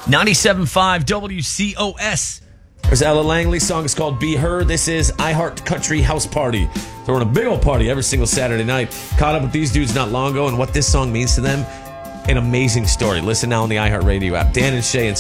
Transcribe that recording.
97.5 WCOS. There's Ella Langley. Song is called Be Her. This is I Heart Country House Party. Throwing a big old party every single Saturday night. Caught up with these dudes not long ago and what this song means to them. An amazing story. Listen now on the iHeartRadio app. Dan and Shay and